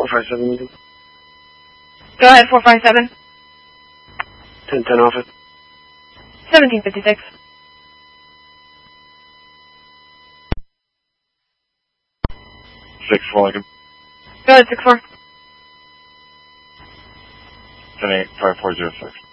457 meeting. Go ahead, 457. 1010 office. 1756. 6-4 Lincoln. Go ahead, 6-4. 10-8-5406.